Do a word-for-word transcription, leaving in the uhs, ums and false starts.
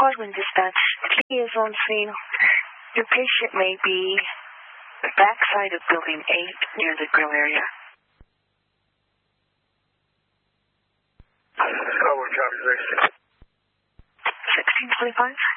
Portland Dispatch. He is on scene. Your patient may be the backside of Building eight near the grill area. Oh, what copy, sixteen? sixteen twenty-five?